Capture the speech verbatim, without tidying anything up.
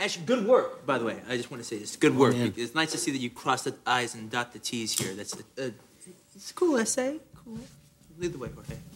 Actually, good work, by the way. I just want to say this. Good work. man. It's nice to see that you cross the I's and dot the T's here. That's a, a, it's a cool essay. Cool. Lead the way, Jorge.